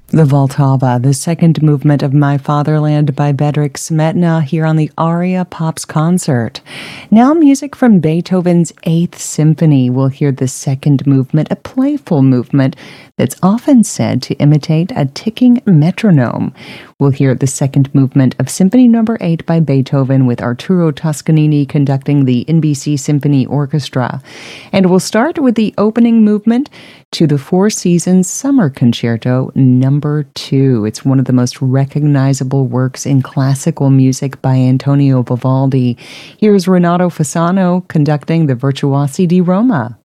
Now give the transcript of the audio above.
The Vltava, the second movement of My Fatherland by Bedřich Smetana here on the Aria Pops concert. Now music from Beethoven's Eighth Symphony. We'll hear the second movement, a playful movement that's often said to imitate a ticking metronome. We'll hear the second movement of Symphony No. 8 by Beethoven with Arturo Toscanini conducting the NBC Symphony Orchestra. And we'll start with the opening movement to the Four Seasons Summer Concerto No. 2. It's one of the most recognizable works in classical music by Antonio Vivaldi. Here's Renato Fasano conducting the Virtuosi di Roma.